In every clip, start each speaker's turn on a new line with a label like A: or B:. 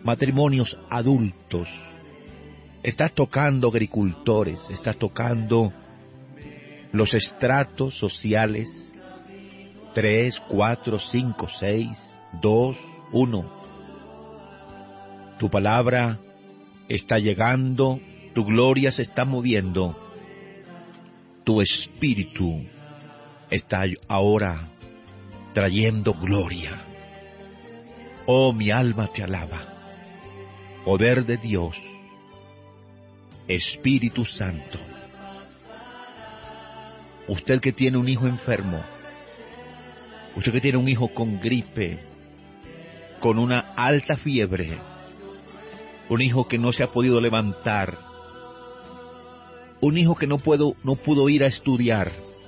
A: matrimonios adultos, estás tocando agricultores, estás tocando los estratos sociales, 3, 4, 5, 6, 2, 1. Tu palabra está llegando, tu gloria se está moviendo, tu espíritu está ahora trayendo gloria. Oh, mi alma te alaba. Poder de Dios, Espíritu Santo. Usted que tiene un hijo enfermo, usted que tiene un hijo con gripe, con una alta fiebre, un hijo que no se ha podido levantar, un hijo que no pudo ir a estudiar,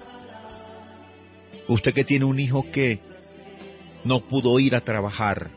A: usted que tiene un hijo que no pudo ir a trabajar,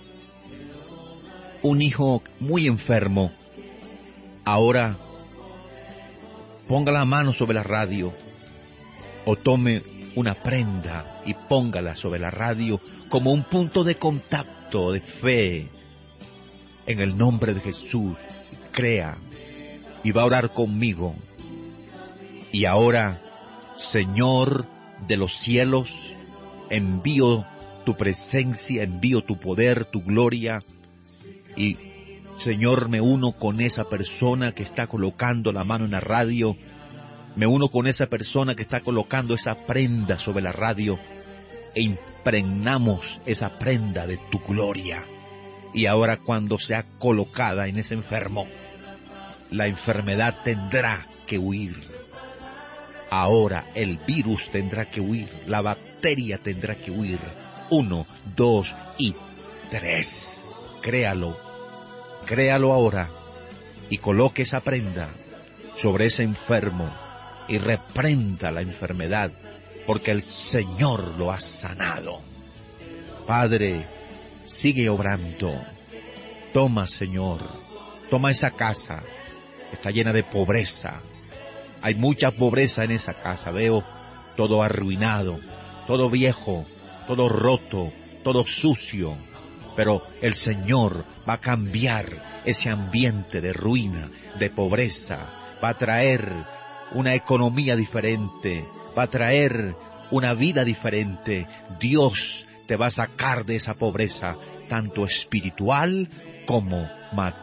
A: un hijo muy enfermo, ahora ponga la mano sobre la radio o tome una prenda y póngala sobre la radio como un punto de contacto, de fe, en el nombre de Jesús. Crea y va a orar conmigo. Y ahora, Señor de los cielos, envío tu presencia, envío tu poder, tu gloria, y Señor, me uno con esa persona que está colocando la mano en la radio, me uno con esa persona que está colocando esa prenda sobre la radio, e impregnamos esa prenda de tu gloria. Y ahora, cuando sea colocada en ese enfermo, la enfermedad tendrá que huir. Ahora el virus tendrá que huir, la bacteria tendrá que huir. 1, 2 y 3. Créalo ahora y coloque esa prenda sobre ese enfermo y reprenda la enfermedad, porque el Señor lo ha sanado. Padre, sigue obrando. Toma, Señor, toma esa casa, está llena de pobreza. Hay mucha pobreza en esa casa, veo todo arruinado, todo viejo, todo roto, todo sucio. Pero el Señor va a cambiar ese ambiente de ruina, de pobreza, va a traer una economía diferente, va a traer una vida diferente. Dios te va a sacar de esa pobreza, tanto espiritual como material.